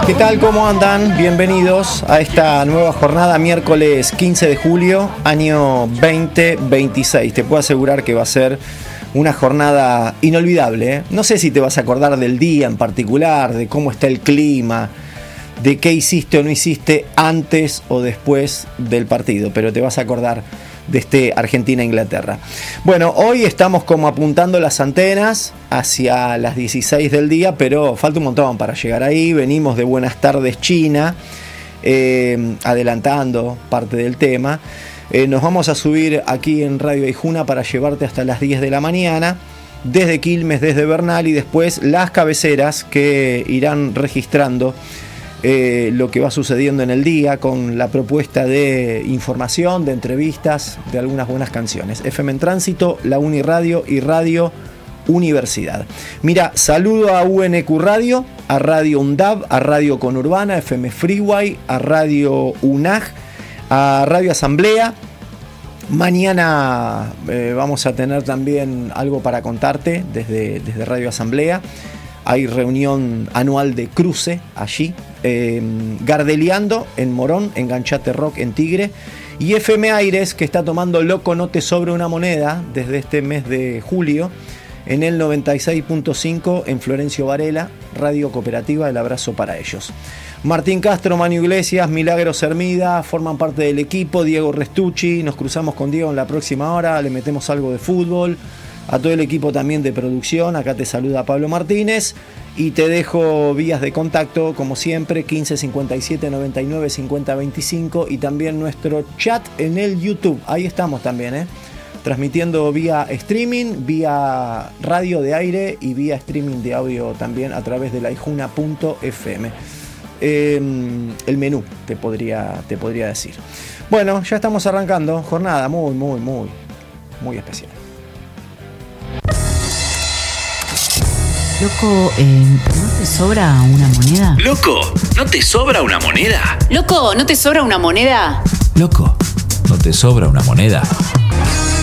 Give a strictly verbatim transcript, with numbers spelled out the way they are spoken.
¿Qué tal? ¿Cómo andan? Bienvenidos a esta nueva jornada, miércoles quince de julio, año veinte veintiséis. Te puedo asegurar que va a ser una jornada inolvidable, ¿eh? No sé si te vas a acordar del día en particular, de cómo está el clima, de qué hiciste o no hiciste antes o después del partido, pero te vas a acordar de este Argentina-Inglaterra. Bueno, hoy estamos como apuntando las antenas hacia las dieciséis del día, pero falta un montón para llegar ahí. Venimos de Buenas Tardes China, eh, adelantando parte del tema. Eh, nos vamos a subir aquí en Radio Aijuna para llevarte hasta las diez de la mañana, desde Quilmes, desde Bernal, y después las cabeceras que irán registrando Eh, lo que va sucediendo en el día con la propuesta de información, de entrevistas, de algunas buenas canciones. F M en Tránsito, la Uniradio y Radio Universidad. Mira, saludo a U N Q Radio, a Radio UNDAB, a Radio Conurbana, F M Freeway, a Radio UNAG, a Radio Asamblea. Mañana eh, vamos a tener también algo para contarte desde, desde Radio Asamblea. Hay reunión anual de cruce allí, eh, Gardeliando en Morón, Enganchate Rock en Tigre, y F M Aires, que está tomando Loco No Te Sobra Una Moneda desde este mes de julio, en el noventa y seis punto cinco en Florencio Varela, Radio Cooperativa. El abrazo para ellos. Martín Castro, Manu Iglesias, Milagros Hermida forman parte del equipo, Diego Restucci, nos cruzamos con Diego en la próxima hora, le metemos algo de fútbol. A todo el equipo también de producción, acá te saluda Pablo Martínez y te dejo vías de contacto, como siempre, quince cincuenta y siete noventa y nueve cincuenta veinticinco, y también nuestro chat en el YouTube. Ahí estamos también, ¿eh? Transmitiendo vía streaming, vía radio de aire y vía streaming de audio también a través de la aijuna punto f m. Eh, el menú te podría, te podría decir. Bueno, ya estamos arrancando, jornada muy, muy, muy, muy especial. Loco, eh, ¿no te sobra una moneda? Loco, ¿no te sobra una moneda? Loco, ¿no te sobra una moneda? Loco, ¿no te sobra una moneda?